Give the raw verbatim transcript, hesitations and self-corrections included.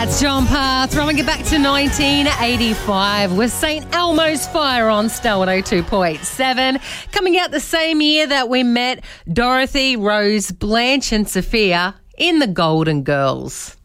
That's John Parr throwing it back to nineteen eighty-five with Saint Elmo's Fire on Star one oh two point seven. Coming out the same year that we met Dorothy, Rose, Blanche and Sophia in The Golden Girls.